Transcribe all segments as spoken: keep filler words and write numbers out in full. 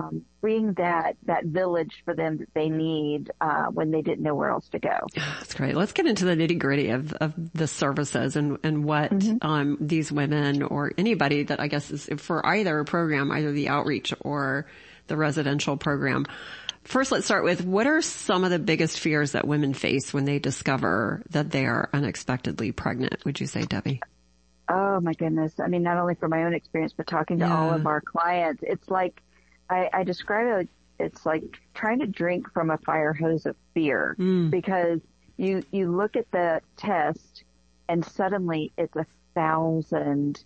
um, being that, that village for them that they need, uh, when they didn't know where else to go. That's great. Let's get into the nitty gritty of, of the services and, and what, mm-hmm. um, these women or anybody that I guess is for either program, either the outreach or the residential program. First, let's start with what are some of the biggest fears that women face when they discover that they are unexpectedly pregnant, would you say, Debbie? Oh my goodness. I mean, not only from my own experience, but talking to yeah. all of our clients, it's like, I, I describe it, it's like trying to drink from a fire hose of fear mm. because you, you look at the test and suddenly it's a thousand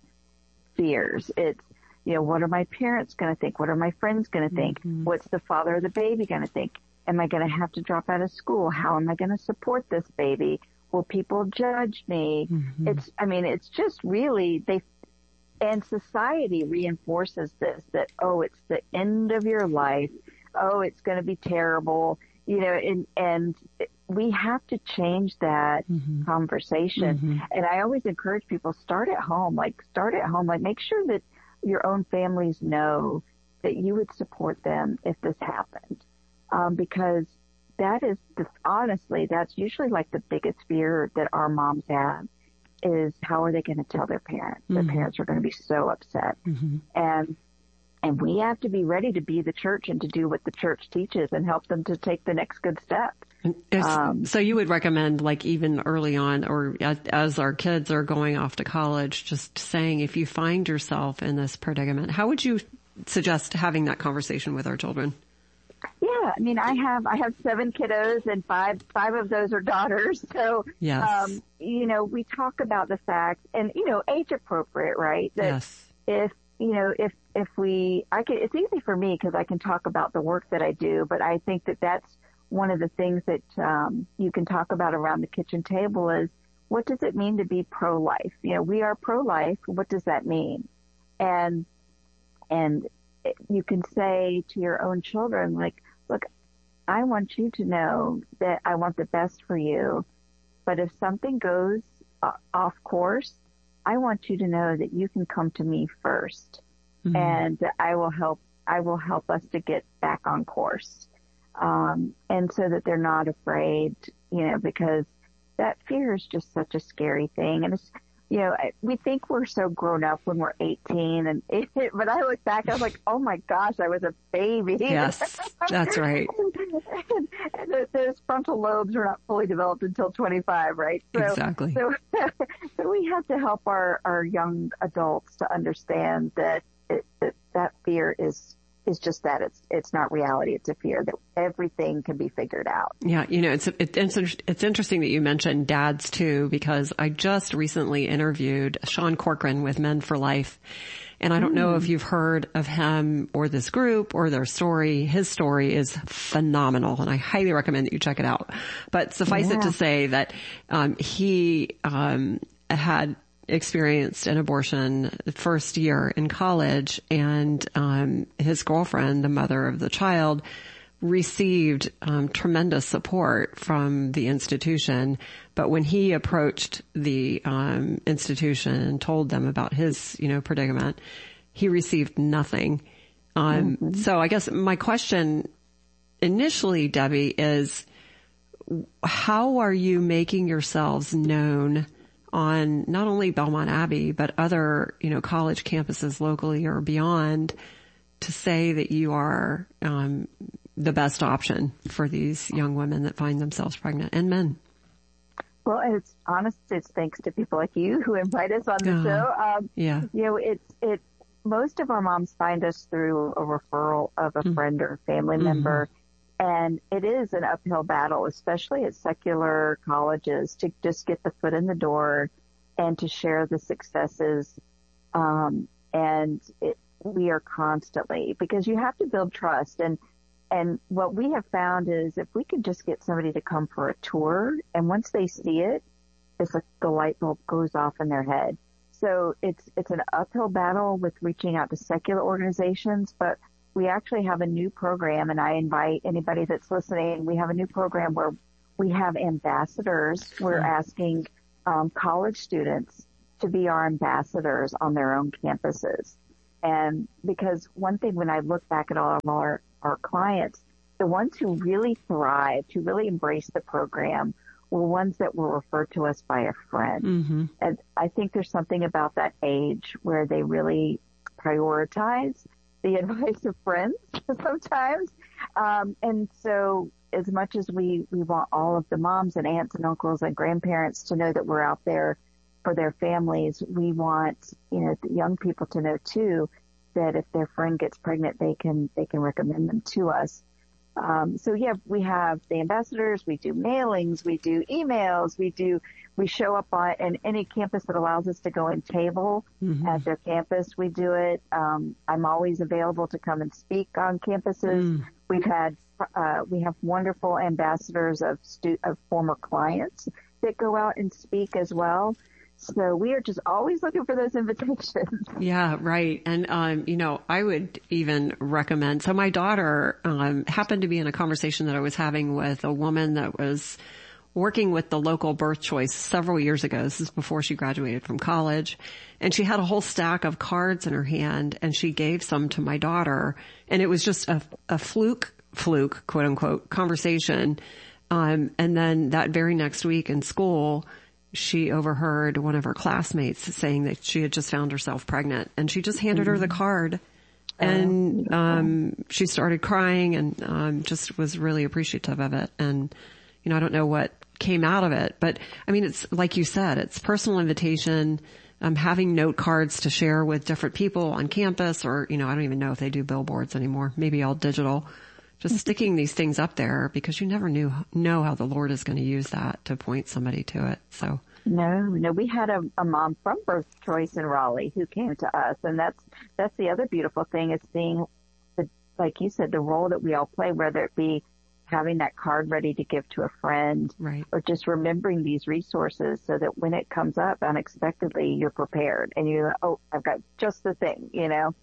fears. It's, you know, what are my parents going to think? What are my friends going to think? Mm-hmm. What's the father of the baby going to think? Am I going to have to drop out of school? How am I going to support this baby? Will people judge me? Mm-hmm. It's, I mean, it's just really, they, and society reinforces this, that, oh, it's the end of your life. Oh, it's going to be terrible. You know, and, and we have to change that mm-hmm. conversation. Mm-hmm. And I always encourage people, start at home, like start at home, like make sure that your own families know that you would support them if this happened. Um, because that is, the, honestly, that's usually like the biggest fear that our moms have is how are they going to tell their parents? Mm-hmm. Their parents are going to be so upset. Mm-hmm. And, and we have to be ready to be the church and to do what the church teaches and help them to take the next good step. Um, so you would recommend, like even early on or as, as our kids are going off to college, just saying if you find yourself in this predicament, how would you suggest having that conversation with our children? Yeah, I mean, I have I have seven kiddos and five five of those are daughters. So, yes. um, you know, we talk about the fact and you know, age appropriate, right? That yes. If you know, if if we, I can, it's easy for me because I can talk about the work that I do, but I think that that's one of the things that um, you can talk about around the kitchen table is what does it mean to be pro-life? You know, we are pro-life. What does that mean? And and you can say to your own children, like, look, I want you to know that I want the best for you. But if something goes uh, off course, I want you to know that you can come to me first, mm-hmm. and that I will help. I will help us to get back on course. Um, and so that they're not afraid, you know, because that fear is just such a scary thing. And it's, you know, we think we're so grown up when we're eighteen and it, but I look back, I was like, oh my gosh, I was a baby. Yes, that's right. and, and those frontal lobes are not fully developed until twenty-five, right? So, exactly. So, so we have to help our, our young adults to understand that, it, that that fear is is just that it's it's not reality. It's a fear that everything can be figured out. Yeah, you know, it's it, it's it's interesting that you mentioned dads too, because I just recently interviewed Sean Corcoran with Men for Life, and I don't mm. know if you've heard of him or this group or their story. His story is phenomenal, and I highly recommend that you check it out. But suffice yeah. it to say that um, he um, had experienced an abortion the first year in college, and um his girlfriend, the mother of the child, received um tremendous support from the institution. But when he approached the um institution and told them about his, you know, predicament, he received nothing. Um mm-hmm. So I guess my question initially, Debbie, is how are you making yourselves known on not only Belmont Abbey, but other, you know, college campuses locally or beyond, to say that you are um, the best option for these young women that find themselves pregnant, and men? Well, it's honest. It's thanks to people like you who invite us on the uh, show. Um, yeah. You know, it's it. Most of our moms find us through a referral of a mm-hmm. friend or family mm-hmm. member. And it is an uphill battle, especially at secular colleges, to just get the foot in the door and to share the successes. Um, and it, we are constantly, because you have to build trust. And, and what we have found is if we could just get somebody to come for a tour, and once they see it, it's like the light bulb goes off in their head. So it's, it's an uphill battle with reaching out to secular organizations, but we actually have a new program, and I invite anybody that's listening. We have a new program where we have ambassadors. We're asking um, college students to be our ambassadors on their own campuses. And because one thing, when I look back at all of our, our clients, the ones who really thrived, who really embraced the program, were ones that were referred to us by a friend. Mm-hmm. And I think there's something about that age where they really prioritize the advice of friends sometimes. Um, and so as much as we, we want all of the moms and aunts and uncles and grandparents to know that we're out there for their families, we want, you know, the young people to know too that if their friend gets pregnant, they can, they can recommend them to us. Um, so yeah, we have the ambassadors, we do mailings, we do emails, we do, we show up on in any campus that allows us to go and table mm-hmm. at their campus. We do it. Um, I'm always available to come and speak on campuses. Mm. We've had, uh, we have wonderful ambassadors of stu- of former clients that go out and speak as well. So we are just always looking for those invitations. Yeah, right. And, um, you know, I would even recommend, so my daughter, um, happened to be in a conversation that I was having with a woman that was working with the local birth choice several years ago. This is before she graduated from college. And she had a whole stack of cards in her hand and she gave some to my daughter. And it was just a, a fluke, fluke, quote unquote, conversation. Um, and then that very next week in school, she overheard one of her classmates saying that she had just found herself pregnant, and she just handed mm-hmm. her the card, and um she started crying and um just was really appreciative of it. And, you know, I don't know what came out of it, but I mean, it's like you said, it's personal invitation, um having note cards to share with different people on campus, or, you know, I don't even know if they do billboards anymore, maybe all digital. Just sticking these things up there because you never knew know how the Lord is going to use that to point somebody to it. So no, no, we had a, a mom from Birth Choice in Raleigh who came to us, and that's that's the other beautiful thing is seeing, the, like you said, the role that we all play, whether it be having that card ready to give to a friend, right, or just remembering these resources so that when it comes up unexpectedly, you're prepared and you're like, oh, I've got just the thing, you know.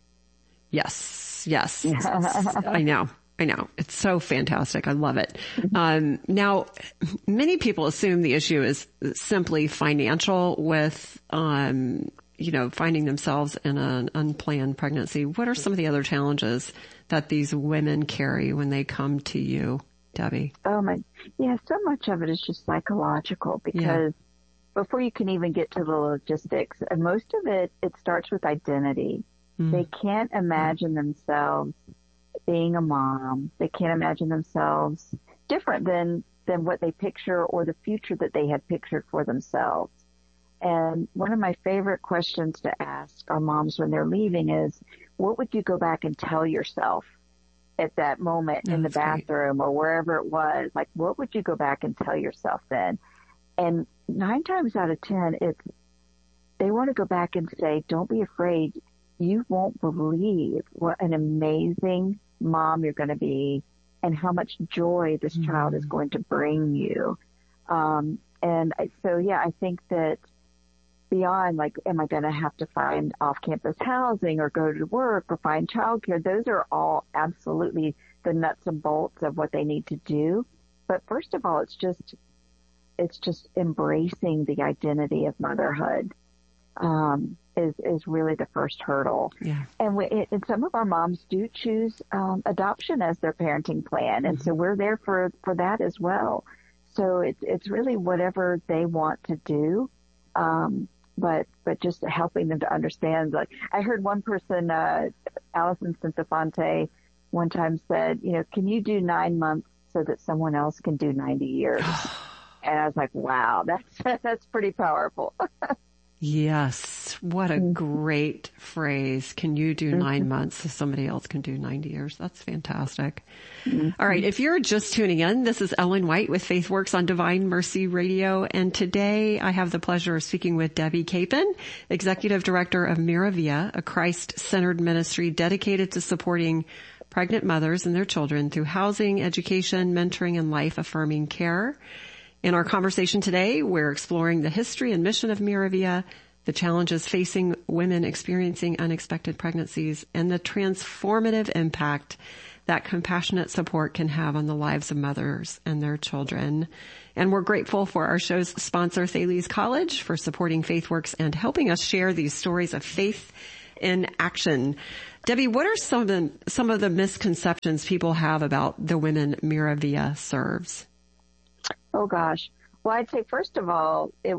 Yes, yes, I know. I know. It's so fantastic. I love it. Um, now, many people assume the issue is simply financial with, um, you know, finding themselves in an unplanned pregnancy. What are some of the other challenges that these women carry when they come to you, Debbie? Oh my, yeah, so much of it is just psychological because yeah. before you can even get to the logistics, and most of it, it starts with identity. Mm. They can't imagine themselves being a mom. They can't imagine themselves different than, than what they picture or the future that they had pictured for themselves. And one of my favorite questions to ask our moms when they're leaving is, what would you go back and tell yourself at that moment oh, in the bathroom great. Or wherever it was? Like, what would you go back and tell yourself then? And nine times out of ten, it's, they want to go back and say, don't be afraid. You won't believe what an amazing mom you're going to be and how much joy this mm-hmm. child is going to bring you. Um, and so, yeah, I think that beyond like, am I going to have to find off-campus housing or go to work or find childcare? Those are all absolutely the nuts and bolts of what they need to do. But first of all, it's just, it's just embracing the identity of motherhood. Um, is, is really the first hurdle. Yeah. And we, and some of our moms do choose, um, adoption as their parenting plan. And mm-hmm. so we're there for, for that as well. So it's, it's really whatever they want to do. Um, but, but just helping them to understand, like I heard one person, uh, Allison Santafonte one time said, you know, can you do nine months so that someone else can do ninety years? And I was like, wow, that's, that's pretty powerful. Yes. What a great phrase. Can you do nine months so somebody else can do ninety years? That's fantastic. Mm-hmm. All right. If you're just tuning in, this is Ellen White with FaithWorks on Divine Mercy Radio. And today I have the pleasure of speaking with Debbie Capon, Executive Director of Miravia, a Christ-centered ministry dedicated to supporting pregnant mothers and their children through housing, education, mentoring, and life-affirming care. In our conversation today, we're exploring the history and mission of Miravia, the challenges facing women experiencing unexpected pregnancies, and the transformative impact that compassionate support can have on the lives of mothers and their children. And we're grateful for our show's sponsor, Thales College, for supporting FaithWorks and helping us share these stories of faith in action. Debbie, what are some of the, some of the misconceptions people have about the women Miravia serves? Oh gosh. Well, I'd say first of all, it,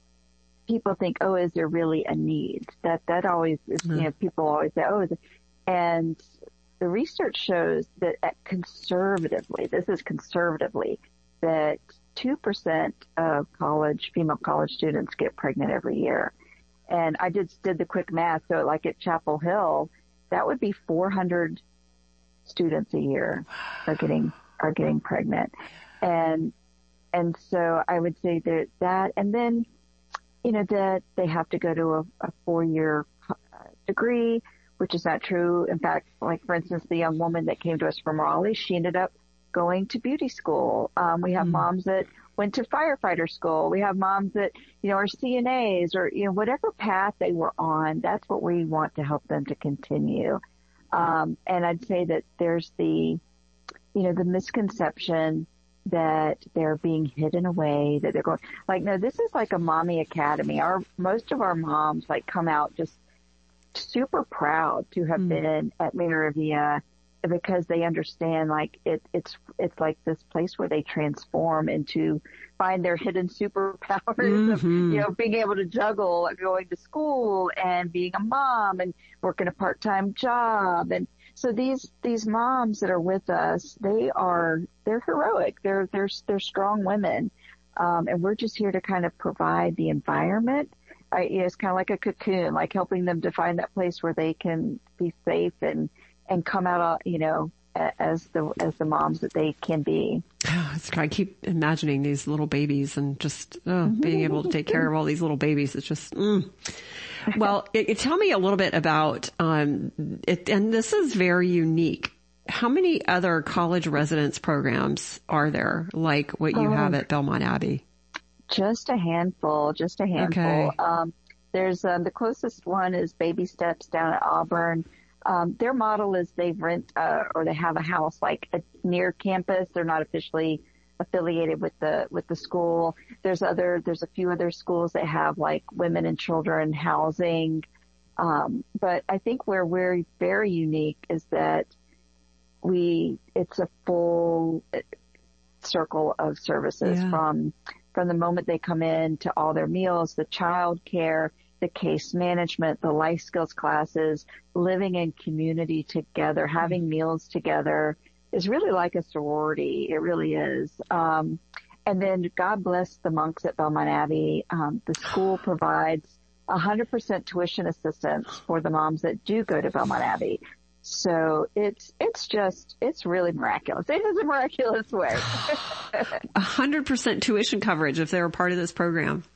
people think, oh, is there really a need? That, that always is, mm. you know, people always say, oh, is it? And the research shows that at conservatively, this is conservatively, that two percent of college, female college students get pregnant every year. And I just did the quick math. So like at Chapel Hill, that would be four hundred students a year are getting, are getting pregnant. And, and so I would say that, that, and then, you know, that they have to go to a, a four year degree, which is not true. In fact, like for instance, the young woman that came to us from Raleigh, she ended up going to beauty school. Um, we have mm. moms that went to firefighter school. We have moms that, you know, are C N As or, you know, whatever path they were on, that's what we want to help them to continue. Um, and I'd say that there's the, you know, the misconception that they're being hidden away, that they're going, like, no, this is like a mommy academy. Our, most of our moms like come out just super proud to have mm. been at Miravia because they understand like it, it's, it's like this place where they transform into find their hidden superpowers mm-hmm. of, you know, being able to juggle going to school and being a mom and working a part-time job. And so these, these moms that are with us, they are, they're heroic. They're, they're, they're strong women. Um, and we're just here to kind of provide the environment. I, you know, it's kind of like a cocoon, like helping them to find that place where they can be safe and, and come out, you know, as the, as the moms that they can be. I keep imagining these little babies and just oh, being able to take care of all these little babies. It's just, mm. Well, it, it, tell me a little bit about, um, it, and this is very unique. How many other college residence programs are there like what you oh, have at Belmont Abbey? Just a handful, just a handful. Okay. Um, there's, um, the closest one is Baby Steps down at Auburn. Um, their model is they rent, uh, or they have a house like a, near campus. They're not officially affiliated with the, with the school. There's other, there's a few other schools that have like women and children housing. Um, but I think where we're very unique is that we, it's a full circle of services yeah. from, from the moment they come in to all their meals, the child care, the case management, the life skills classes, living in community together, having meals together is really like a sorority. It really is. Um, and then God bless the monks at Belmont Abbey. Um, the school provides one hundred percent tuition assistance for the moms that do go to Belmont Abbey. So it's, it's just, it's really miraculous. It is a miraculous way. one hundred percent tuition coverage if they're a part of this program.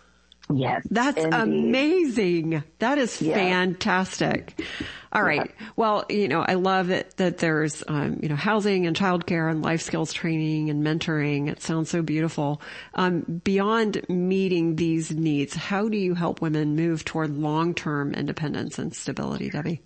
Yes. That's indeed. amazing. That is yes. fantastic. All right. Yes. Well, you know, I love that, that there's, um, you know, housing and childcare and life skills training and mentoring. It sounds so beautiful. Um, beyond meeting these needs, how do you help women move toward long-term independence and stability, Debbie?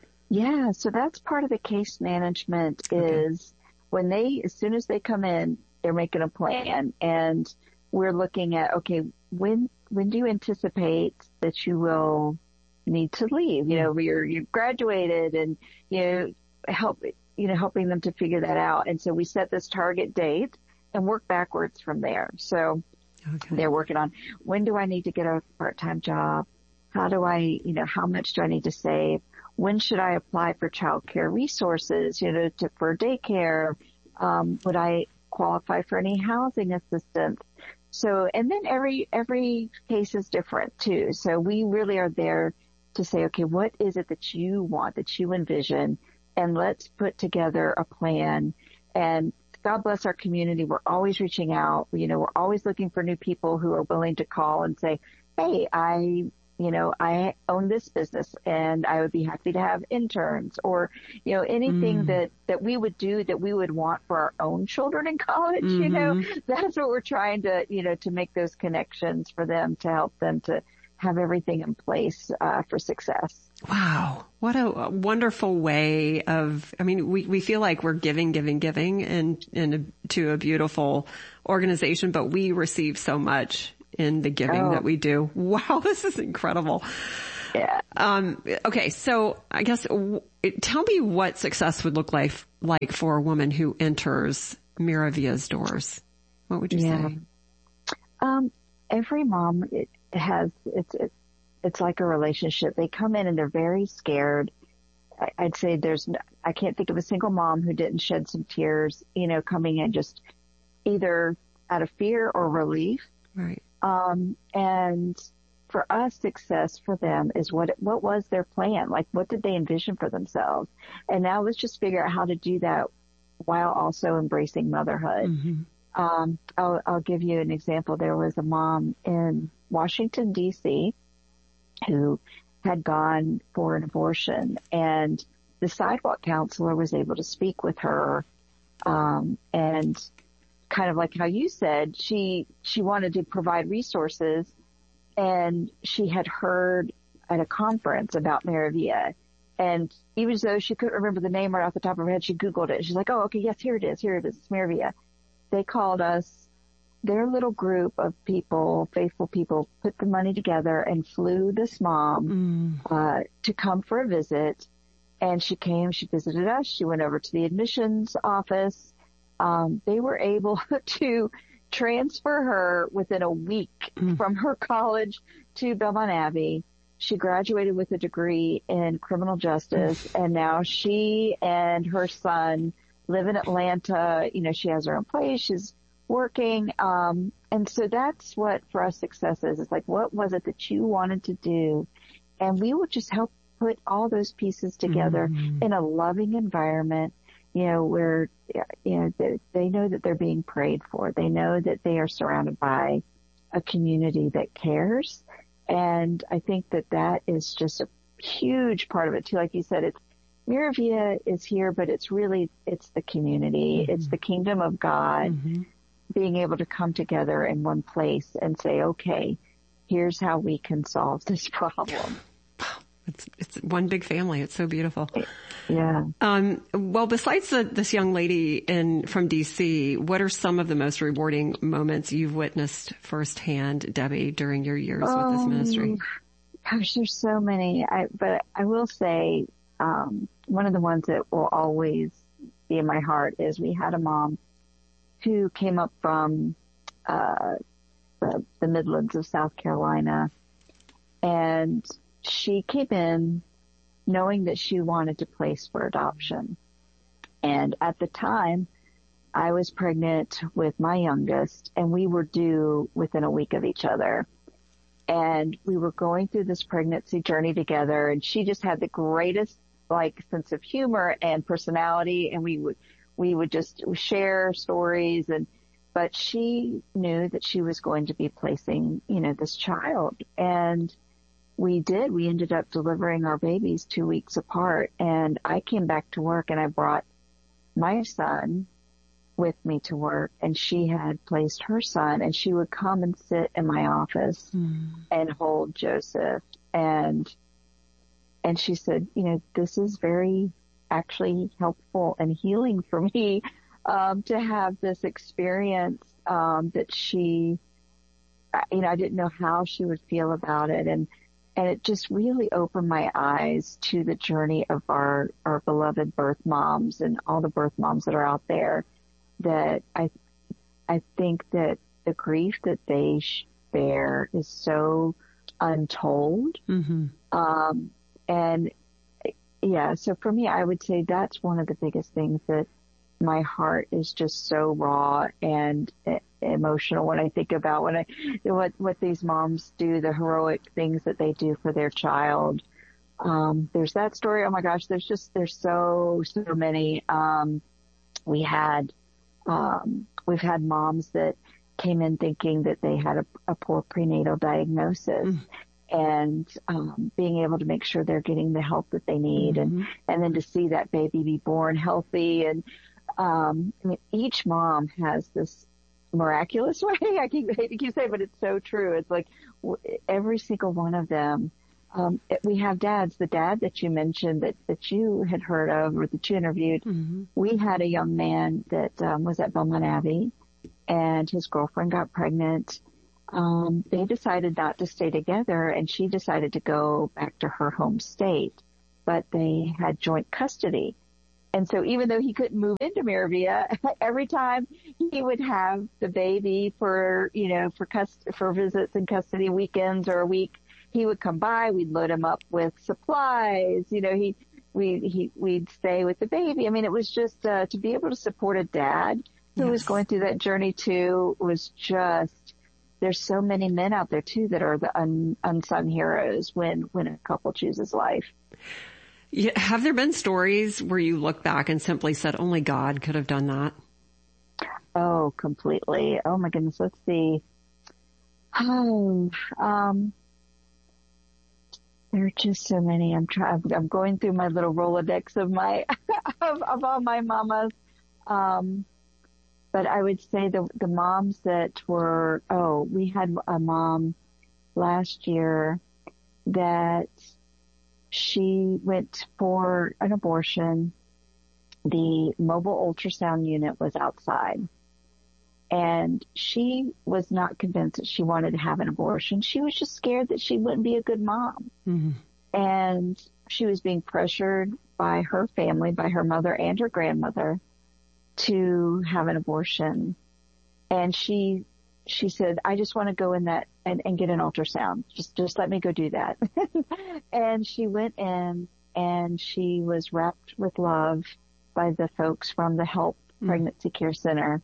Yeah. So that's part of the case management is okay. when they, as soon as they come in, they're making a plan and we're looking at, okay, when, when do you anticipate that you will need to leave? You know, you're, you've graduated and, you know, help, you know, helping them to figure that out. And so we set this target date and work backwards from there. So okay. they're working on when do I need to get a part-time job? How do I, you know, how much do I need to save? When should I apply for childcare resources, you know, to, for daycare? Um, would I qualify for any housing assistance? So, and then every, every case is different too. So we really are there to say, okay, what is it that you want, that you envision? And let's put together a plan. And God bless our community. We're always reaching out. You know, we're always looking for new people who are willing to call and say, hey, I, you know, I own this business and I would be happy to have interns or, you know, anything mm. that, that we would do that we would want for our own children in college, mm-hmm. you know, that's what we're trying to, you know, to make those connections for them to help them to have everything in place, uh, for success. Wow. What a, a wonderful way of, I mean, we, we feel like we're giving, giving, giving and, and to a beautiful organization, but we receive so much in the giving oh. that we do. Wow, this is incredible. Yeah. Um, okay. So I guess w- tell me what success would look like, like for a woman who enters Miravia's doors. What would you yeah. say? Um, every mom it has, it's, it's, it's like a relationship. They come in and they're very scared. I, I'd say there's, no, I can't think of a single mom who didn't shed some tears, you know, coming in just either out of fear or relief. Right. Um, and for us, success for them is what, what was their plan? Like, what did they envision for themselves? And now let's just figure out how to do that while also embracing motherhood. Mm-hmm. Um, I'll, I'll give you an example. There was a mom in Washington, D C who had gone for an abortion, and the sidewalk counselor was able to speak with her, um, and kind of like how you said, she, she wanted to provide resources, and she had heard at a conference about Miravia. And even though she couldn't remember the name right off the top of her head, she Googled it. She's like, oh, okay, yes, here it is. Here it is. It's Miravia. They called us, their little group of people, faithful people, put the money together and flew this mom mm. uh, to come for a visit. And she came, she visited us. She went over to the admissions office. Um, they were able to transfer her within a week mm. from her college to Belmont Abbey. She graduated with a degree in criminal justice, mm. and now she and her son live in Atlanta. You know, she has her own place. She's working. Um, and so that's what for us success is. It's like, what was it that you wanted to do? And we will just help put all those pieces together mm. in a loving environment, you know, where, you know, they, they know that they're being prayed for. They know that they are surrounded by a community that cares. And I think that that is just a huge part of it too. Like you said, it's, Miravia is here, but it's really, it's the community. Mm-hmm. It's the kingdom of God mm-hmm. being able to come together in one place and say, okay, here's how we can solve this problem. It's, it's one big family. It's so beautiful. Yeah. Um, well, besides the, this young lady in, from D C, what are some of the most rewarding moments you've witnessed firsthand, Debbie, during your years um, with this ministry? Gosh, there's so many. I, but I will say, um, one of the ones that will always be in my heart is we had a mom who came up from, uh, the, the Midlands of South Carolina, and she came in knowing that she wanted to place for adoption. And at the time, I was pregnant with my youngest, and we were due within a week of each other. And we were going through this pregnancy journey together, and she just had the greatest, like, sense of humor and personality, and we would, we would just share stories, and, but she knew that she was going to be placing, you know, this child. And we did. We ended up delivering our babies two weeks apart, and I came back to work and I brought my son with me to work, and she had placed her son, and she would come and sit in my office mm. and hold Joseph. And, and she said, you know, this is very actually helpful and healing for me, um, to have this experience, um, that she, you know, I didn't know how she would feel about it. And, And it just really opened my eyes to the journey of our, our beloved birth moms and all the birth moms that are out there, that I, I think that the grief that they bear is so untold. Mm-hmm. Um, and yeah, so for me, I would say that's one of the biggest things, that my heart is just so raw and emotional when I think about when I, what, what these moms do, the heroic things that they do for their child. Um, there's that story. Oh my gosh, there's just, there's so, so many. Um, we had, um, we've had moms that came in thinking that they had a, a poor prenatal diagnosis. Mm. And, um, being able to make sure they're getting the help that they need, mm-hmm. and, and then to see that baby be born healthy. And, um, I mean, each mom has this miraculous way. I keep, I hate to keep saying, but it's so true. It's like w- every single one of them. Um, it, we have dads, the dad that you mentioned that, that you had heard of or that you interviewed. Mm-hmm. We had a young man that, um, was at Belmont Abbey, and his girlfriend got pregnant. um, they decided not to stay together, and she decided to go back to her home state, but they had joint custody. And so even though he couldn't move into Miravia, every time he would have the baby for, you know, for cust- for visits and custody weekends or a week, he would come by, we'd load him up with supplies, you know, he, we, he, we'd stay with the baby. I mean, it was just, uh, to be able to support a dad who yes. was going through that journey too was just, there's so many men out there too that are the un, unsung heroes when, when a couple chooses life. Yeah, have there been stories where you look back and simply said, only God could have done that? Oh, completely. Oh my goodness. Let's see. Oh, um, there are just so many. I'm trying, I'm going through my little Rolodex of my, of, of all my mamas. Um, but I would say the, the moms that were, oh, we had a mom last year that she went for an abortion. The mobile ultrasound unit was outside, and she was not convinced that she wanted to have an abortion. She was just scared that she wouldn't be a good mom. Mm-hmm. And she was being pressured by her family, by her mother and her grandmother, to have an abortion. And she she said, I just want to go in that and, and get an ultrasound. Just, just let me go do that. And she went in and she was wrapped with love by the folks from the HELP mm. Pregnancy Care Center.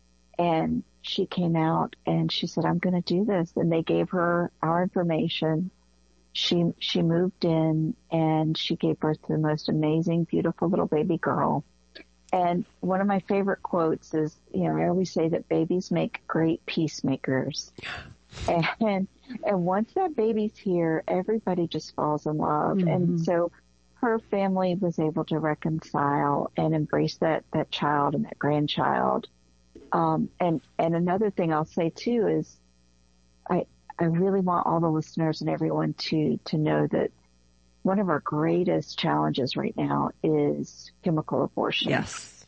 And she came out and she said, I'm going to do this. And they gave her our information. She, she moved in and she gave birth to the most amazing, beautiful little baby girl. And one of my favorite quotes is, you know, I always say that babies make great peacemakers. And, and once that baby's here, everybody just falls in love. Mm-hmm. And so her family was able to reconcile and embrace that, that child and that grandchild. Um, and, and another thing I'll say too is I, I really want all the listeners and everyone to, to know that one of our greatest challenges right now is chemical abortion. Yes.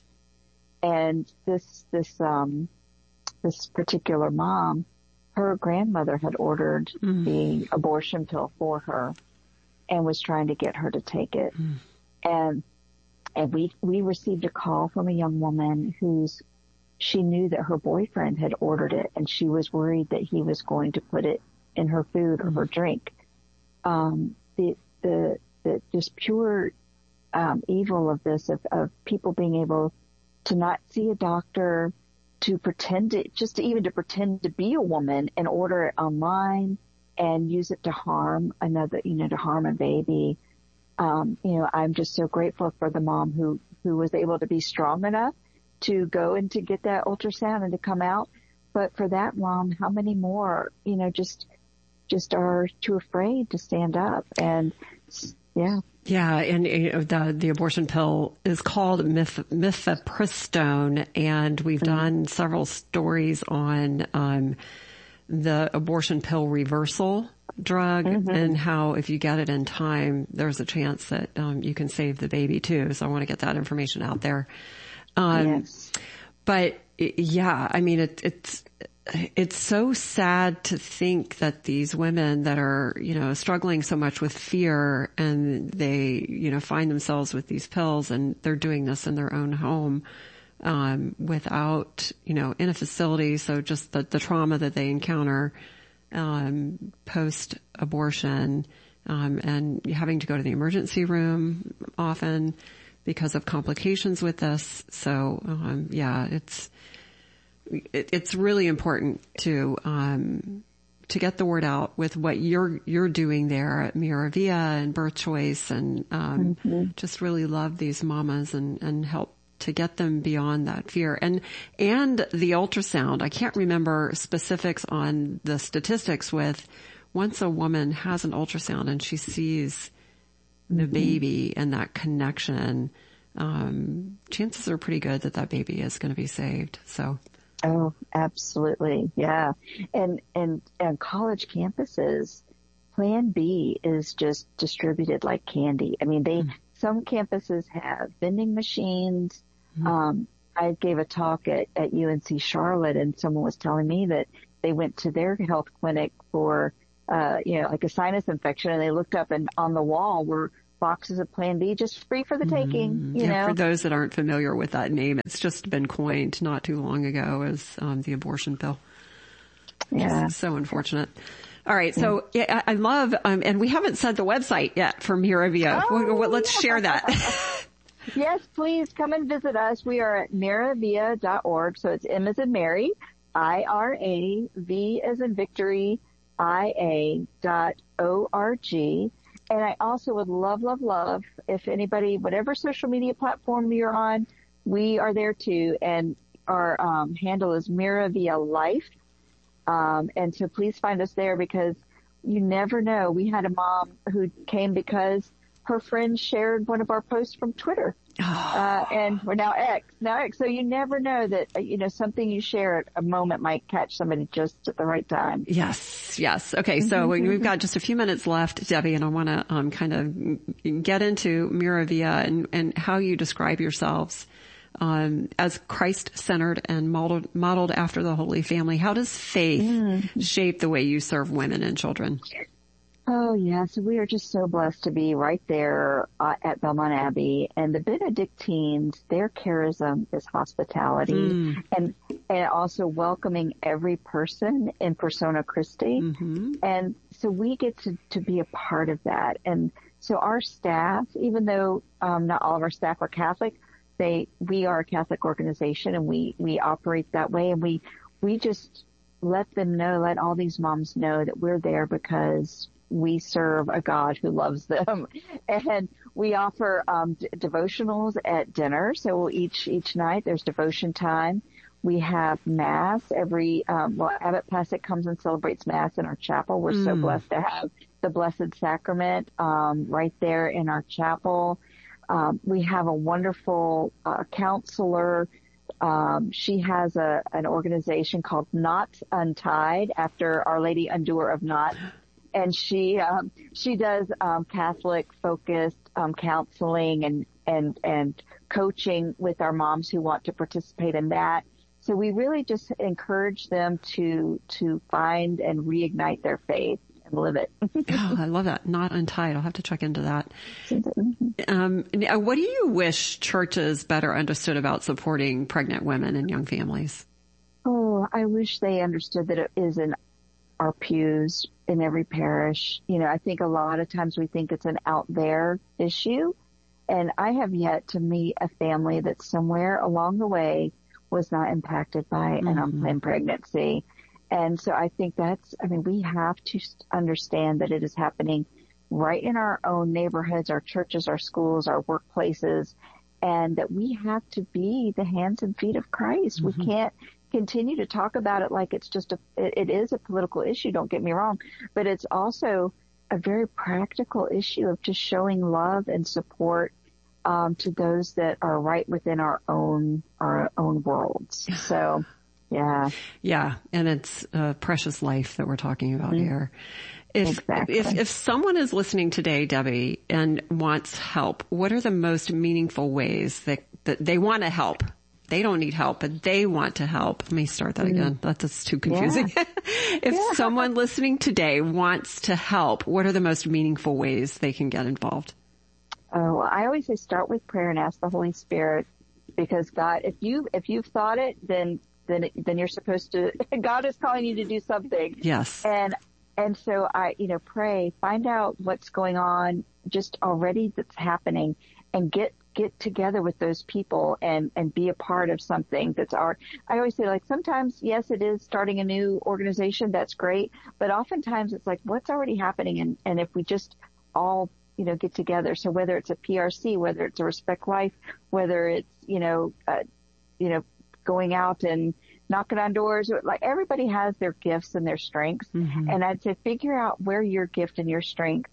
And this, this, um, this particular mom, her grandmother had ordered mm. the abortion pill for her and was trying to get her to take it. Mm. And, and we, we received a call from a young woman who's, she knew that her boyfriend had ordered it and she was worried that he was going to put it in her food or mm. her drink. Um, the, the, the just pure, um, evil of this, of, of people being able to not see a doctor, to pretend to, just to even to pretend to be a woman and order it online and use it to harm another, you know, to harm a baby. Um, you know, I'm just so grateful for the mom who, who was able to be strong enough to go and to get that ultrasound and to come out. But for that mom, how many more, you know, just, just are too afraid to stand up. And yeah. Yeah. And you know, the, the abortion pill is called mif- mifepristone. And we've mm-hmm. done several stories on, um, the abortion pill reversal drug mm-hmm. and how if you get it in time, there's a chance that, um, you can save the baby too. So I want to get that information out there. Um, yes. But yeah, I mean, it, it's, it's so sad to think that these women that are, you know, struggling so much with fear and they, you know, find themselves with these pills and they're doing this in their own home, um, without, you know, in a facility. So just the, the trauma that they encounter, um, post abortion, um, and having to go to the emergency room often because of complications with this. So, um, yeah, it's, it, it's really important to, um, to get the word out with what you're, you're doing there at Miravia and Birth Choice and, um, mm-hmm. just really love these mamas and, and help to get them beyond that fear. And, and the ultrasound, I can't remember specifics on the statistics with once a woman has an ultrasound and she sees the mm-hmm. baby and that connection, um, chances are pretty good that that baby is going to be saved. So. Oh, absolutely. Yeah. And, and, and college campuses, Plan B is just distributed like candy. I mean, they, mm-hmm. some campuses have vending machines. Mm-hmm. Um, I gave a talk at, at U N C Charlotte, and someone was telling me that they went to their health clinic for, uh, you know, like a sinus infection, and they looked up, and on the wall were boxes of Plan B, just free for the taking. Mm, you yeah, know, for those that aren't familiar with that name, it's just been coined not too long ago as um, the abortion pill. Yeah, it's so unfortunate. All right, so yeah, I love, um, and we haven't said the website yet for Miravia. Oh, well, let's share that. Yes, please come and visit us. We are at miravia dot org. So it's M as in Mary, I R A, V as in Victory, I A dot O R G. And I also would love, love, love if anybody, whatever social media platform you're on, we are there too. And our um, handle is Miravia Life. Um, and so please find us there, because you never know. We had a mom who came because her friend shared one of our posts from Twitter. Oh. Uh, and we're now X, now X. So you never know that, uh, you know, something you share at a moment might catch somebody just at the right time. Yes, yes. Okay, so mm-hmm. we've got just a few minutes left, Debbie, and I want to um, kind of get into Miravia and, and how you describe yourselves um, as Christ-centered and modeled, modeled after the Holy Family. How does faith mm. shape the way you serve women and children? Oh, yes. We are just so blessed to be right there uh, at Belmont Abbey. And the Benedictines, their charism is hospitality mm. and and also welcoming every person in persona Christi. Mm-hmm. And so we get to, to be a part of that. And so our staff, even though um, not all of our staff are Catholic, they we are a Catholic organization, and we, we operate that way. And we, we just let them know, let all these moms know that we're there because we serve a God who loves them. And we offer um, d- devotionals at dinner. So each each night there's devotion time. We have Mass every, um, well, Abbot Passek comes and celebrates Mass in our chapel. We're mm. so blessed to have the Blessed Sacrament um, right there in our chapel. Um, we have a wonderful uh, counselor. Um, she has a an organization called Knots Untied, after Our Lady Undoer of Knots. And she, um, she does, um, Catholic focused, um, counseling and, and, and coaching with our moms who want to participate in that. So we really just encourage them to, to find and reignite their faith and live it. Oh, I love that. Not Untied. I'll have to check into that. Um, what do you wish churches better understood about supporting pregnant women and young families? Oh, I wish they understood that it is an our pews in every parish. You know, I think a lot of times we think it's an out there issue. And I have yet to meet a family that somewhere along the way was not impacted by mm-hmm. an unplanned pregnancy. And so I think that's, I mean, we have to understand that it is happening right in our own neighborhoods, our churches, our schools, our workplaces, and that we have to be the hands and feet of Christ. Mm-hmm. We can't continue to talk about it like it's just a, it, it is a political issue, don't get me wrong, but it's also a very practical issue of just showing love and support um, to those that are right within our own, our own worlds. So, yeah. Yeah. And it's a precious life that we're talking about mm-hmm. here. If, exactly. if, if someone is listening today, Debbie, and wants help, what are the most meaningful ways that, that they want to help? They don't need help, but they want to help. Let me start that again. That, that's too confusing. Yeah. If yeah. someone listening today wants to help, what are the most meaningful ways they can get involved? Oh, well, I always say start with prayer and ask the Holy Spirit, because God, if you, if you've thought it, then, then, then you're supposed to, God is calling you to do something. Yes. And, and so I, you know, pray, find out what's going on just already that's happening, and get get together with those people and, and be a part of something that's our, I always say, like, sometimes, yes, it is starting a new organization. That's great. But oftentimes it's like, what's already happening? And, and if we just all, you know, get together. So whether it's a P R C, whether it's a Respect Life, whether it's, you know, uh, you know, going out and knocking on doors, like, everybody has their gifts and their strengths. Mm-hmm. And I'd say figure out where your gift and your strength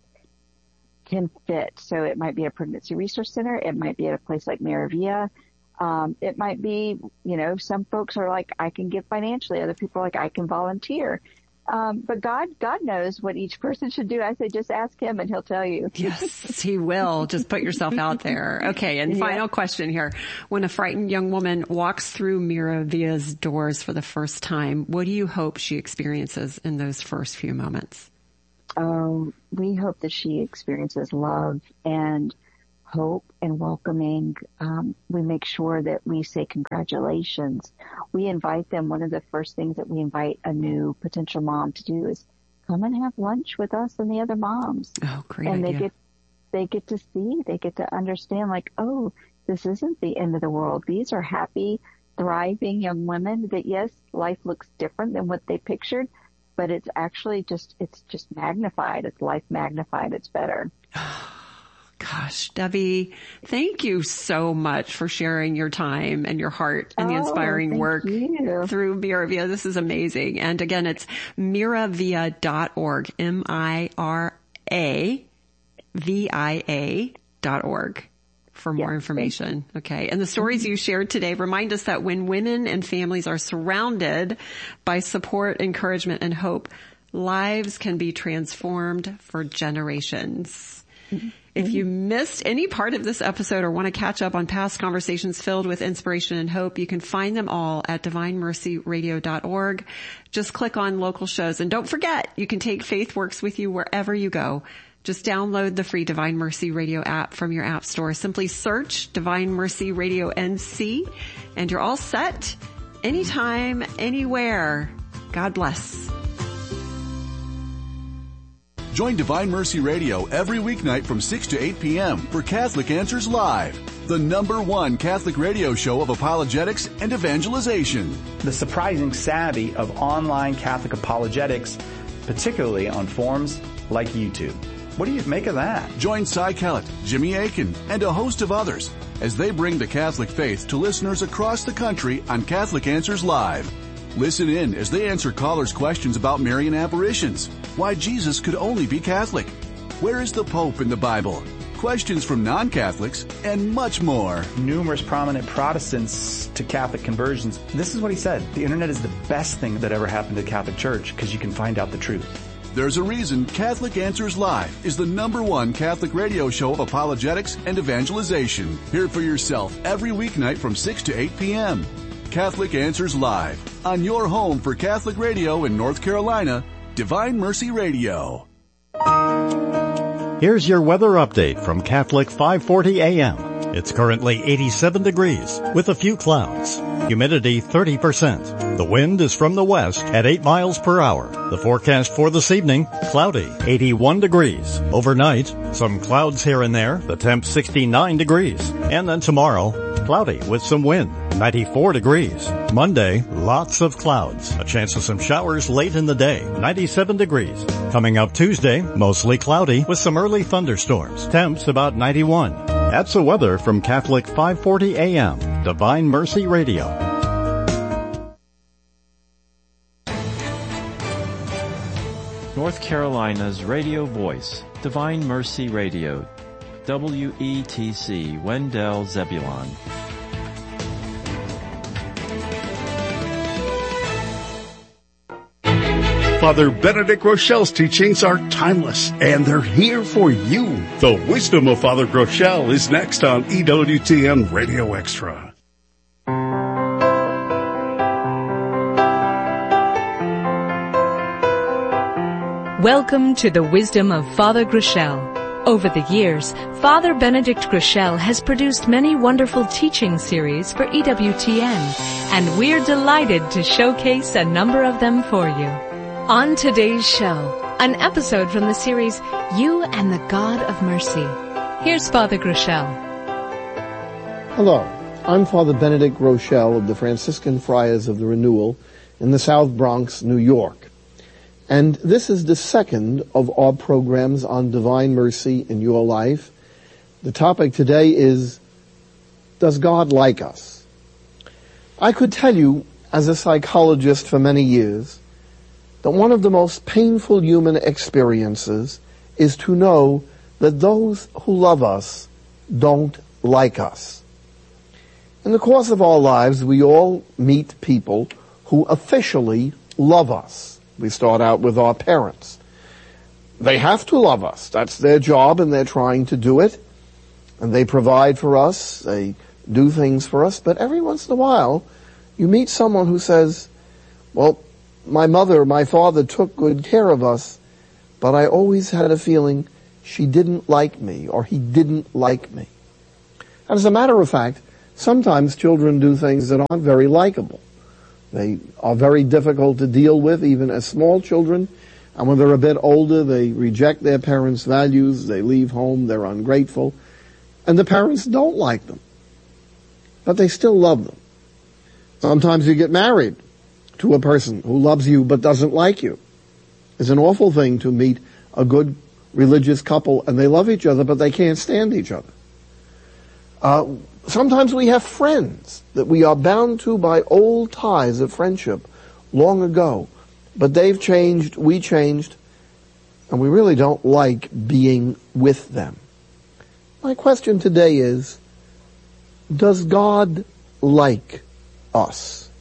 can fit. So it might be a pregnancy resource center. It might be at a place like Miravia. Um, it might be, you know, some folks are like, I can give financially. Other people are like, I can volunteer. Um, but God, God knows what each person should do. I say, just ask him and he'll tell you. Yes, he will. Just put yourself out there. Okay. And yeah. Final question here. When a frightened young woman walks through Miravia's doors for the first time, what do you hope she experiences in those first few moments? Oh, we hope that she experiences love and hope and welcoming. Um, we make sure that we say congratulations. We invite them. One of the first things that we invite a new potential mom to do is come and have lunch with us and the other moms. Oh, great And idea. they get, they get to see, they get to understand like, oh, this isn't the end of the world. These are happy, thriving young women that yes, life looks different than what they pictured, but it's actually just, it's just magnified. It's life magnified. It's better. Gosh, Debbie, thank you so much for sharing your time and your heart and the oh, inspiring work you. through Miravia. This is amazing. And again, it's miravia dot org, M I R A V I A dot org for more yes, information. Okay. And the stories you shared today remind us that when women and families are surrounded by support, encouragement, and hope, lives can be transformed for generations. Mm-hmm. If you missed any part of this episode or want to catch up on past conversations filled with inspiration and hope, you can find them all at divine mercy radio dot org. Just click on local shows. And don't forget, you can take Faith Works with you wherever you go. Just download the free Divine Mercy Radio app from your app store. Simply search Divine Mercy Radio N C and you're all set anytime, anywhere. God bless. Join Divine Mercy Radio every weeknight from six to eight p.m. for Catholic Answers Live, the number one Catholic radio show of apologetics and evangelization. The surprising savvy of online Catholic apologetics, particularly on forums like YouTube. What do you make of that? Join Cy Kellett, Jimmy Akin, and a host of others as they bring the Catholic faith to listeners across the country on Catholic Answers Live. Listen in as they answer callers' questions about Marian apparitions, why Jesus could only be Catholic, where is the Pope in the Bible, questions from non-Catholics, and much more. Numerous prominent Protestants to Catholic conversions. This is what he said. The internet is the best thing that ever happened to the Catholic Church because you can find out the truth. There's a reason Catholic Answers Live is the number one Catholic radio show of apologetics and evangelization. Hear it for yourself every weeknight from six to eight p.m. Catholic Answers Live, on your home for Catholic radio in North Carolina, Divine Mercy Radio. Here's your weather update from Catholic five forty A M. It's currently eighty-seven degrees with a few clouds. Humidity thirty percent. The wind is from the west at eight miles per hour. The forecast for this evening, cloudy, eighty-one degrees. Overnight, some clouds here and there, the temp sixty-nine degrees. And then tomorrow, cloudy with some wind, ninety-four degrees. Monday, lots of clouds. A chance of some showers late in the day, ninety-seven degrees. Coming up Tuesday, mostly cloudy with some early thunderstorms. Temps about ninety-one. That's the weather from Catholic five forty A M, Divine Mercy Radio. North Carolina's radio voice, Divine Mercy Radio, W E T C, Wendell Zebulon. Father Benedict Groeschel's teachings are timeless, and they're here for you. The Wisdom of Father Groeschel is next on E W T N Radio Extra. Welcome to the Wisdom of Father Groeschel. Over the years, Father Benedict Groeschel has produced many wonderful teaching series for E W T N, and we're delighted to showcase a number of them for you. On today's show, an episode from the series, You and the God of Mercy. Here's Father Groeschel. Hello, I'm Father Benedict Groeschel of the Franciscan Friars of the Renewal in the South Bronx, New York. And this is the second of our programs on Divine Mercy in your life. The topic today is, does God like us? I could tell you, as a psychologist for many years, that one of the most painful human experiences is to know that those who love us don't like us. In the course of our lives, we all meet people who officially love us. We start out with our parents. They have to love us. That's their job, and they're trying to do it. And they provide for us. They do things for us. But every once in a while, you meet someone who says, well, my mother, my father took good care of us, but I always had a feeling she didn't like me, or he didn't like me. And as a matter of fact, sometimes children do things that aren't very likable. They are very difficult to deal with, even as small children. And when they're a bit older, they reject their parents' values, they leave home, they're ungrateful, and the parents don't like them. But they still love them. Sometimes you get married to a person who loves you but doesn't like you. It's an awful thing to meet a good religious couple and they love each other but they can't stand each other. Uh, sometimes we have friends that we are bound to by old ties of friendship long ago. But they've changed, we changed, and we really don't like being with them. My question today is, does God like us?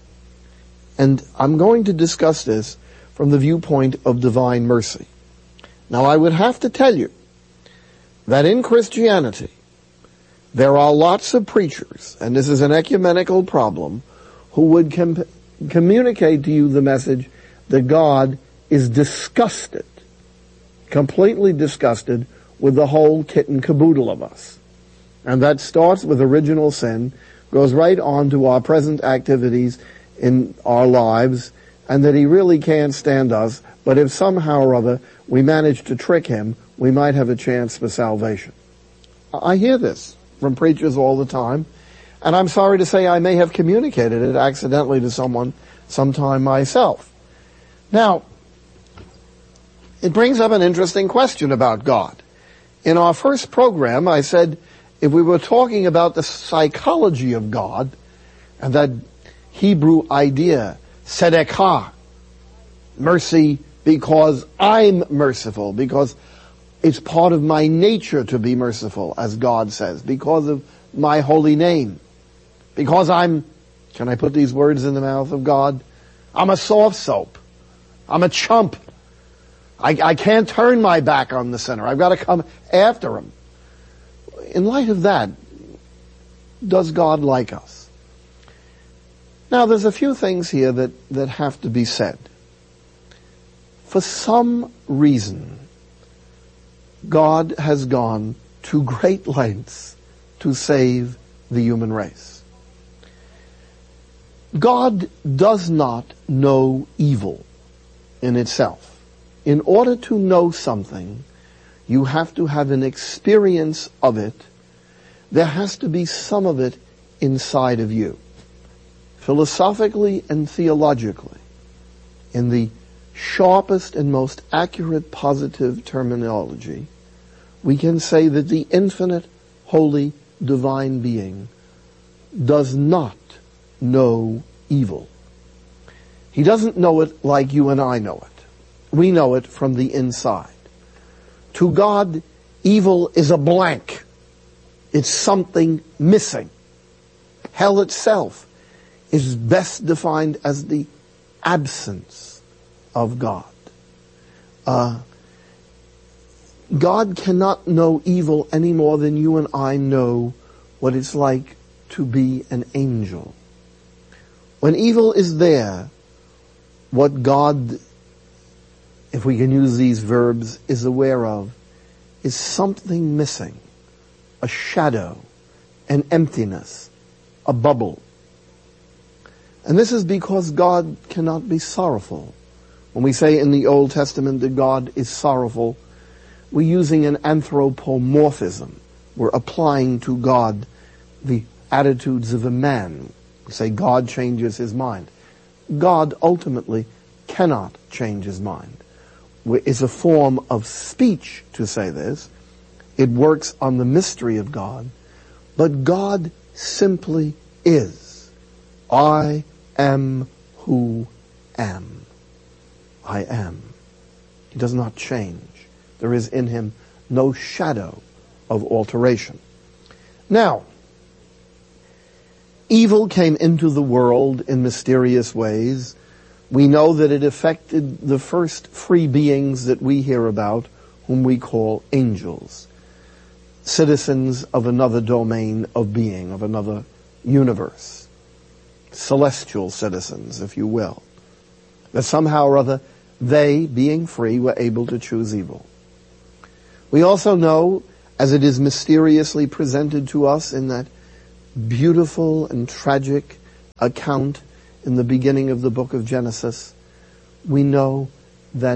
And I'm going to discuss this from the viewpoint of divine mercy. Now, I would have to tell you that in Christianity, there are lots of preachers, and this is an ecumenical problem, who would com- communicate to you the message that God is disgusted, completely disgusted with the whole kit and caboodle of us. And that starts with original sin, goes right on to our present activities in our lives, and that he really can't stand us, but if somehow or other we manage to trick him, we might have a chance for salvation. I hear this from preachers all the time, and I'm sorry to say I may have communicated it accidentally to someone sometime myself. Now, it brings up an interesting question about God. In our first program, I said if we were talking about the psychology of God and that Hebrew idea, tzedakah, mercy because I'm merciful, because it's part of my nature to be merciful, as God says, because of my holy name, because I'm, can I put these words in the mouth of God? I'm a soft soap. I'm a chump. I, I can't turn my back on the sinner. I've got to come after him. In light of that, does God like us? Now, there's a few things here that, that have to be said. For some reason, God has gone to great lengths to save the human race. God does not know evil in itself. In order to know something, you have to have an experience of it. There has to be some of it inside of you. Philosophically and theologically, in the sharpest and most accurate positive terminology, we can say that the infinite, holy, divine being does not know evil. He doesn't know it like you and I know it. We know it from the inside. To God, evil is a blank. It's something missing. Hell itself is best defined as the absence of God. Uh, God cannot know evil any more than you and I know what it's like to be an angel. When evil is there, what God, if we can use these verbs, is aware of is something missing, a shadow, an emptiness, a bubble. And this is because God cannot be sorrowful. When we say in the Old Testament that God is sorrowful, we're using an anthropomorphism. We're applying to God the attitudes of a man. We say God changes his mind. God ultimately cannot change his mind. It's a form of speech to say this. It works on the mystery of God. But God simply is. I am who am. I am. He does not change. There is in him no shadow of alteration. Now, evil came into the world in mysterious ways. We know that it affected the first free beings that we hear about, whom we call angels, citizens of another domain of being, of another universe, celestial citizens, if you will. That somehow or other, they, being free, were able to choose evil. We also know, as it is mysteriously presented to us in that beautiful and tragic account in the beginning of the book of Genesis, we know that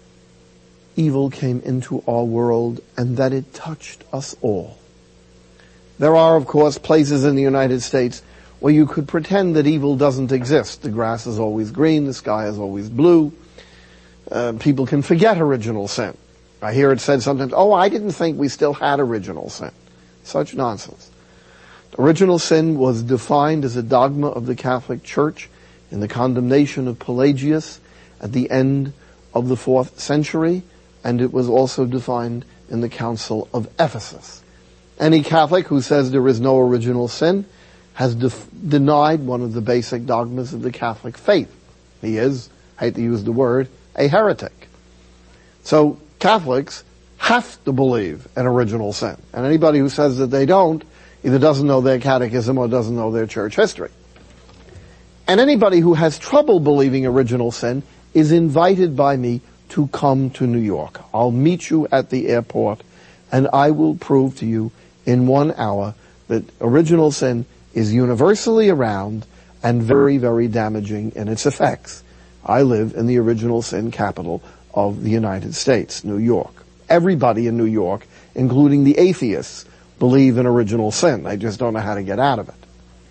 evil came into our world and that it touched us all. There are, of course, places in the United States where you could pretend that evil doesn't exist. The grass is always green, the sky is always blue. Uh, people can forget original sin. I hear it said sometimes, oh, I didn't think we still had original sin. Such nonsense. Original sin was defined as a dogma of the Catholic Church in the condemnation of Pelagius at the end of the fourth century, and it was also defined in the Council of Ephesus. Any Catholic who says there is no original sin has def- denied one of the basic dogmas of the Catholic faith. He is, I hate to use the word, a heretic. So Catholics have to believe in original sin. And anybody who says that they don't either doesn't know their catechism or doesn't know their church history. And anybody who has trouble believing original sin is invited by me to come to New York. I'll meet you at the airport and I will prove to you in one hour that original sin is universally around and very, very damaging in its effects. I live in the original sin capital of the United States, New York. Everybody in New York, including the atheists, believe in original sin. They just don't know how to get out of it.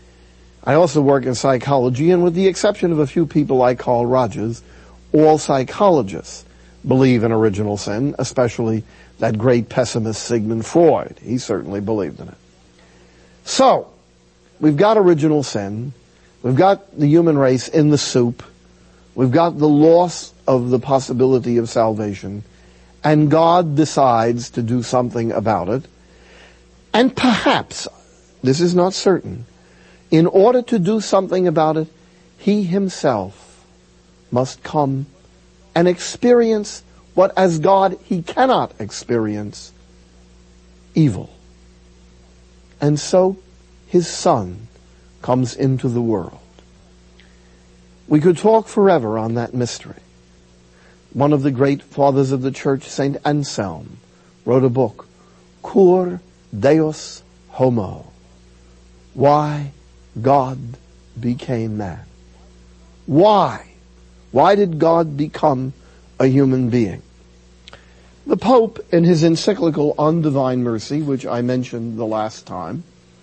I also work in psychology, and with the exception of a few people like Carl Rogers, all psychologists believe in original sin, especially that great pessimist Sigmund Freud. He certainly believed in it. So, we've got original sin. We've got the human race in the soup. We've got the loss of the possibility of salvation. And God decides to do something about it. And perhaps, this is not certain, in order to do something about it, He Himself must come and experience what as God He cannot experience, evil. And so His Son comes into the world. We could talk forever on that mystery. One of the great fathers of the church, Saint Anselm, wrote a book, Cur Deus Homo, Why God Became Man. Why? Why did God become a human being? The Pope, in his encyclical on Divine Mercy, which I mentioned the last time,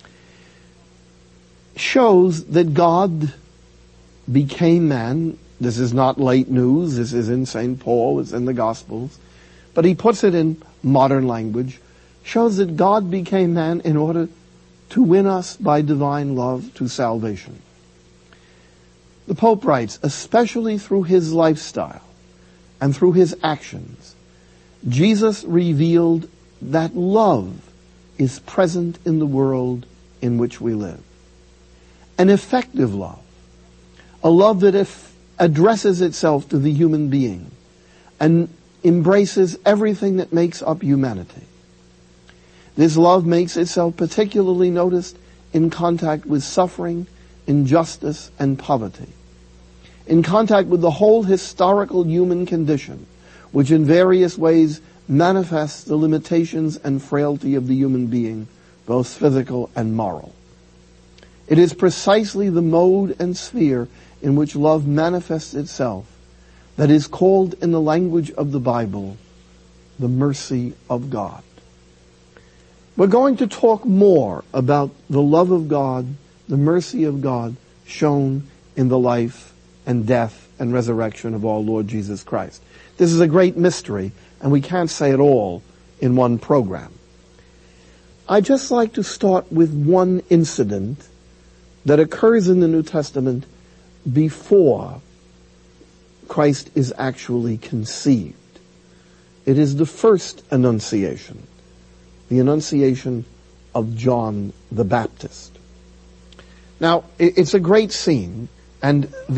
shows that God became man. This is not late news. This is in Saint Paul. It's in the Gospels. But he puts it in modern language. Shows that God became man in order to win us by divine love to salvation. The Pope writes, especially through his lifestyle and through his actions, Jesus revealed that love is present in the world in which we live. An effective love. A love that if addresses itself to the human being and embraces everything that makes up humanity. This love makes itself particularly noticed in contact with suffering, injustice, and poverty. In contact with the whole historical human condition, which in various ways manifests the limitations and frailty of the human being, both physical and moral. It is precisely the mode and sphere in which love manifests itself that is called in the language of the Bible, the mercy of God. We're going to talk more about the love of God, the mercy of God shown in the life and death and resurrection of our Lord Jesus Christ. This is a great mystery, and we can't say it all in one program. I'd just like to start with one incident that occurs in the New Testament before Christ is actually conceived. It is the first Annunciation, the Annunciation of John the Baptist. Now, it's a great scene, and the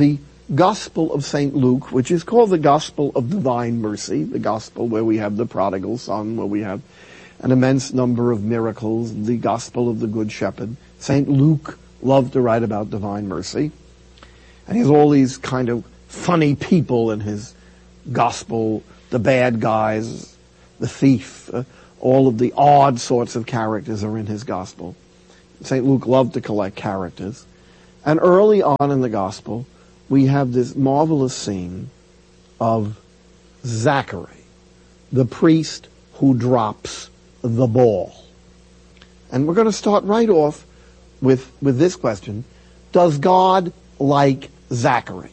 Gospel of Saint Luke, which is called the Gospel of Divine Mercy, the Gospel where we have the prodigal son, where we have an immense number of miracles, the Gospel of the Good Shepherd. Saint Luke loved to write about divine mercy. And he has all these kind of funny people in his Gospel, the bad guys, the thief, uh, all of the odd sorts of characters are in his Gospel. Saint Luke loved to collect characters. And early on in the Gospel, we have this marvelous scene of Zachary, the priest who drops the ball. And we're going to start right off with, with this question. Does God like Zachary?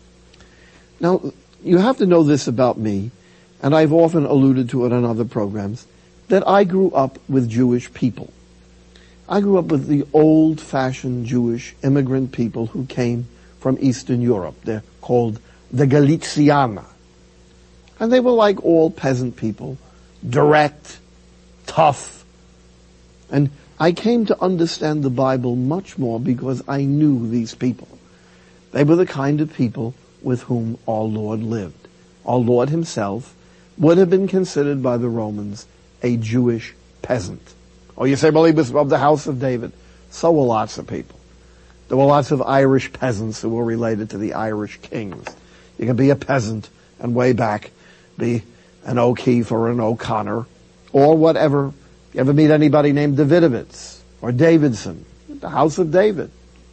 Now, you have to know this about me, and I've often alluded to it on other programs, that I grew up with Jewish people. I grew up with the old-fashioned Jewish immigrant people who came from Eastern Europe. They're called the Galizianer. And they were like all peasant people, direct, tough. And I came to understand the Bible much more because I knew these people. They were the kind of people with whom our Lord lived. Our Lord himself would have been considered by the Romans a Jewish peasant. Oh, you say, well, he was of the house of David. So were lots of people. There were lots of Irish peasants who were related to the Irish kings. You can be a peasant and way back be an O'Keefe or an O'Connor or whatever. You ever meet anybody named Davidovitz or Davidson? The house of David.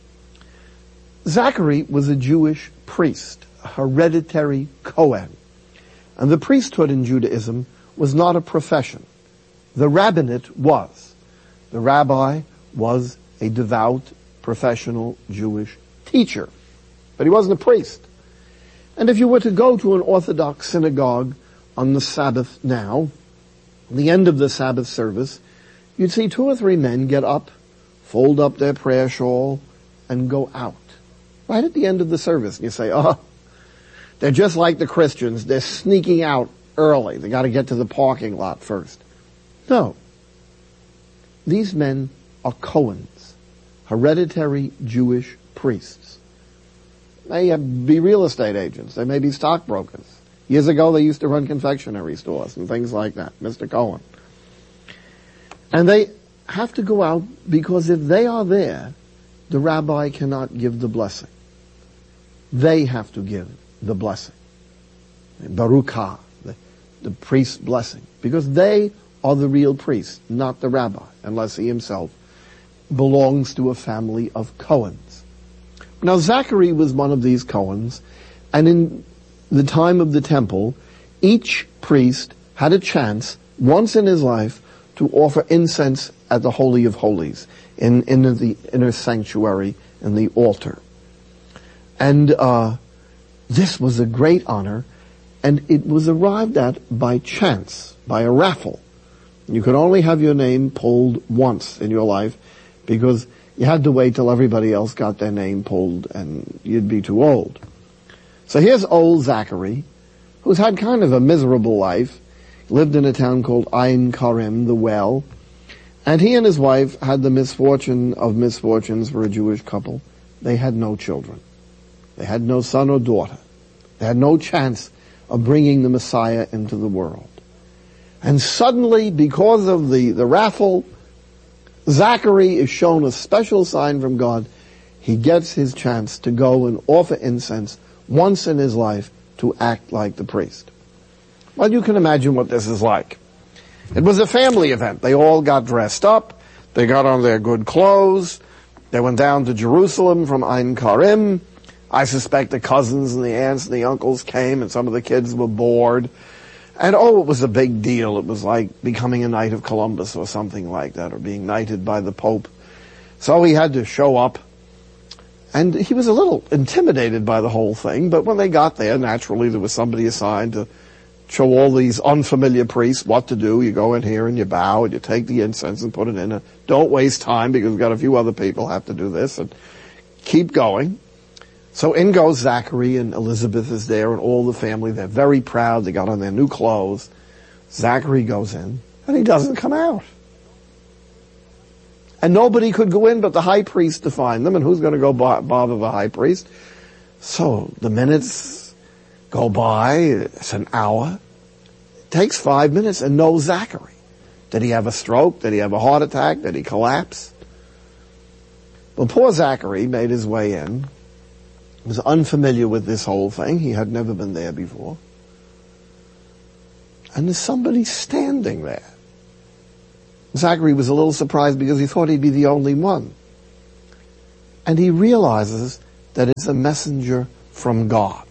Zachary was a Jewish priest, a hereditary Cohen. And the priesthood in Judaism was not a profession. The rabbinate was. The rabbi was a devout, professional Jewish teacher. But he wasn't a priest. And if you were to go to an Orthodox synagogue on the Sabbath now, at the end of the Sabbath service, you'd see two or three men get up, fold up their prayer shawl, and go out. Right at the end of the service. And you say, oh, they're just like the Christians. They're sneaking out early. They got to get to the parking lot first. No. These men are Cohens, hereditary Jewish priests. They may be real estate agents. They may be stockbrokers. Years ago, they used to run confectionery stores and things like that. Mister Cohen. And they have to go out because if they are there, the rabbi cannot give the blessing. They have to give the blessing. Baruch, the, the priest's blessing. Because they are the real priest, not the rabbi, unless he himself belongs to a family of Cohens. Now, Zachary was one of these Cohens, and in the time of the temple, each priest had a chance, once in his life, to offer incense at the Holy of Holies, in, in the inner sanctuary, in the altar. And uh this was a great honor, and it was arrived at by chance, by a raffle. You could only have your name pulled once in your life, because you had to wait till everybody else got their name pulled, and you'd be too old. So here's old Zachary, who's had kind of a miserable life, lived in a town called Ein Karim, the well, and he and his wife had the misfortune of misfortunes for a Jewish couple. They had no children. They had no son or daughter. They had no chance of bringing the Messiah into the world. And suddenly, because of the, the raffle, Zachary is shown a special sign from God. He gets his chance to go and offer incense once in his life to act like the priest. Well, you can imagine what this is like. It was a family event. They all got dressed up. They got on their good clothes. They went down to Jerusalem from Ein Karim. I suspect the cousins and the aunts and the uncles came, and some of the kids were bored. And oh, it was a big deal. It was like becoming a Knight of Columbus or something like that, or being knighted by the Pope. So he had to show up. And he was a little intimidated by the whole thing, but when they got there, naturally there was somebody assigned to show all these unfamiliar priests what to do. You go in here and you bow and you take the incense and put it in. And don't waste time, because we've got a few other people have to do this, and keep going. So in goes Zachary, and Elizabeth is there, and all the family. They're very proud. They got on their new clothes. Zachary goes in, and he doesn't come out. And nobody could go in but the high priest to find them, and who's going to go bo- bother the high priest? So the minutes go by, it's an hour. It takes five minutes and no Zachary. Did he have a stroke? Did he have a heart attack? Did he collapse? Well, poor Zachary made his way in. He was unfamiliar with this whole thing. He had never been there before. And there's somebody standing there. Zachary was a little surprised because he thought he'd be the only one. And he realizes that it's a messenger from God.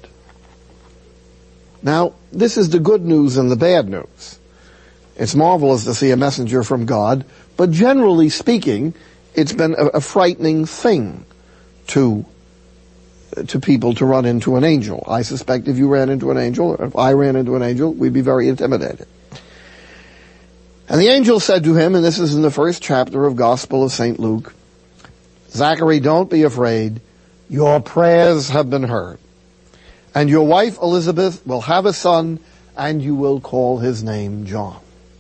Now, this is the good news and the bad news. It's marvelous to see a messenger from God, but generally speaking, it's been a, a frightening thing to to people to run into an angel. I suspect if you ran into an angel, or if I ran into an angel, we'd be very intimidated. And the angel said to him, and this is in the first chapter of Gospel of Saint Luke, Zachary, don't be afraid. Your prayers have been heard. And your wife Elizabeth will have a son, and you will call his name John.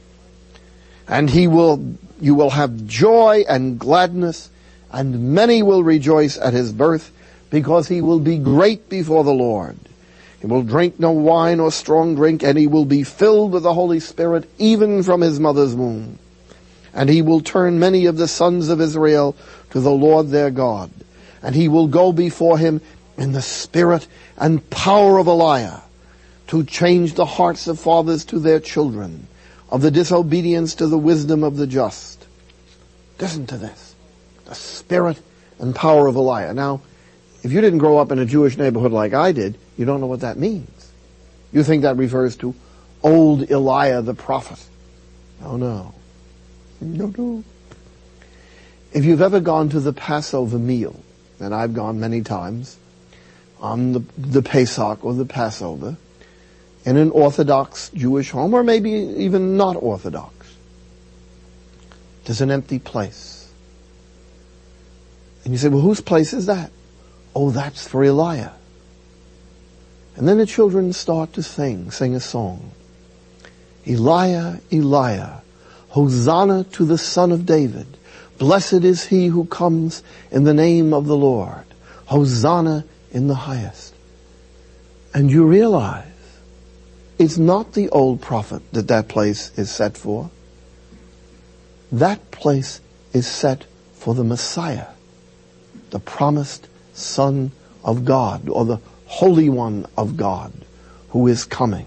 And he will, you will have joy and gladness, and many will rejoice at his birth, because he will be great before the Lord. He will drink no wine or strong drink, and he will be filled with the Holy Spirit even from his mother's womb. And he will turn many of the sons of Israel to the Lord their God. And he will go before him in the spirit and power of Elijah, to change the hearts of fathers to their children, of the disobedience to the wisdom of the just. Listen to this. The spirit and power of Elijah. Now, if you didn't grow up in a Jewish neighborhood like I did, you don't know what that means. You think that refers to old Elijah the prophet. Oh no. No, no. If you've ever gone to the Passover meal, and I've gone many times, on the, the Pesach or the Passover, in an Orthodox Jewish home, or maybe even not Orthodox, there's an empty place. And you say, well, whose place is that? Oh, that's for Elijah. And then the children start to sing, sing a song. Elijah, Elijah, Hosanna to the Son of David. Blessed is he who comes in the name of the Lord. Hosanna in the highest. And you realize it's not the old prophet that that place is set for. That place is set for the Messiah, the promised Son of God, or the Holy One of God, who is coming.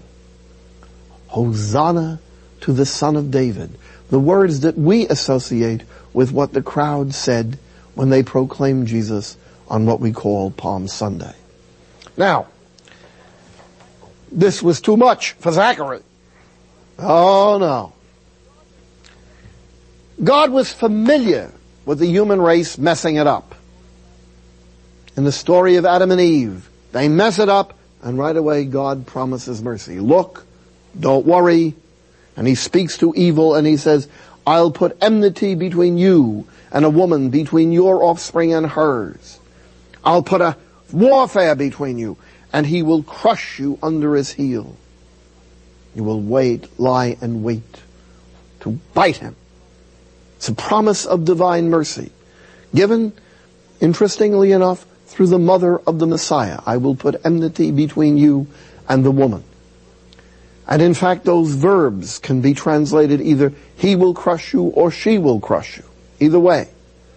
Hosanna to the Son of David. The words that we associate with what the crowd said when they proclaimed Jesus on what we call Palm Sunday. Now, this was too much for Zachary. Oh no. God was familiar with the human race messing it up. In the story of Adam and Eve, they mess it up, and right away God promises mercy. Look, don't worry. And he speaks to evil and he says, I'll put enmity between you and a woman, between your offspring and hers. I'll put a warfare between you, and he will crush you under his heel. You will wait, lie and wait to bite him. It's a promise of divine mercy, given, interestingly enough, through the mother of the Messiah. I will put enmity between you and the woman. And in fact, those verbs can be translated either he will crush you or she will crush you. Either way.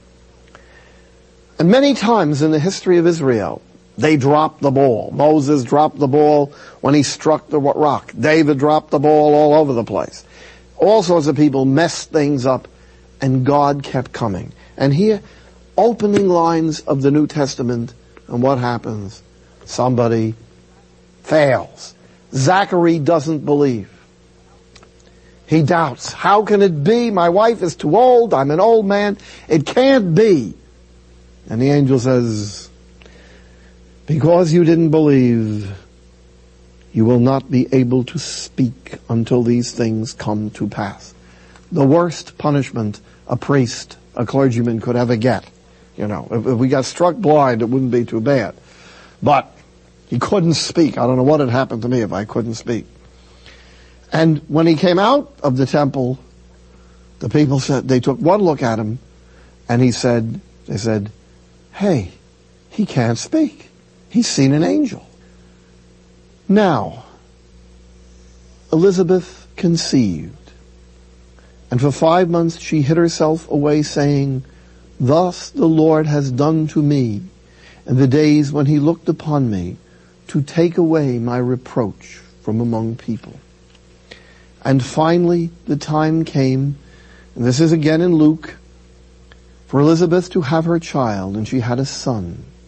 And many times in the history of Israel, they dropped the ball. Moses dropped the ball when he struck the rock. David dropped the ball all over the place. All sorts of people messed things up, and God kept coming. And here, opening lines of the New Testament, and what happens? Somebody fails. Zachary doesn't believe. He doubts. How can it be? My wife is too old. I'm an old man. It can't be. And the angel says, because you didn't believe, you will not be able to speak until these things come to pass. The worst punishment a priest, a clergyman could ever get. You know, if, if we got struck blind, it wouldn't be too bad. But he couldn't speak. I don't know what had happened to me if I couldn't speak. And when he came out of the temple, the people said, they took one look at him, and he said, they said, hey, he can't speak. He's seen an angel. Now, Elizabeth conceived, and for five months she hid herself away, saying, "Thus the Lord has done to me in the days when he looked upon me to take away my reproach from among people." And finally the time came, and this is again in Luke, for Elizabeth to have her child, and she had a son.